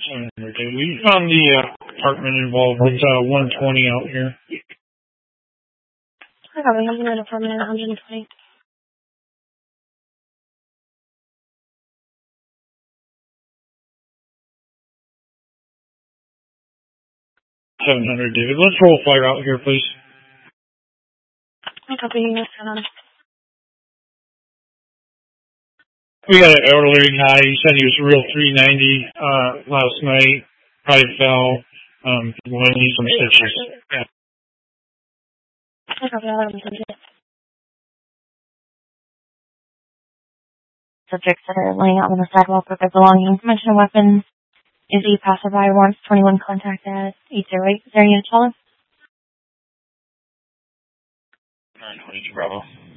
We found the apartment involved with 120 out here. I got an apartment at 120. $700, David. Let's roll fire out here, please. I copy you, Miss. We got an elderly guy. He said he was real 390 last night. Probably fell. When he's some stitches. Yeah. I copy all of them. Subjects that are laying out on the sidewalk with their belongings, mention weapons. Is a passerby, warrants 21, contact at 808. Is there any other? 922 Bravo.